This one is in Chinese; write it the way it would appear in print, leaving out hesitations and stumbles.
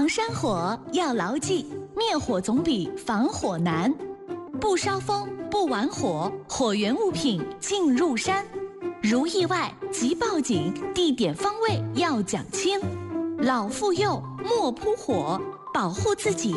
防山火要牢记，灭火总比防火难。不烧风，不玩火，火源物品进入山。如意外即报警，地点方位要讲清。老妇幼莫扑火，保护自己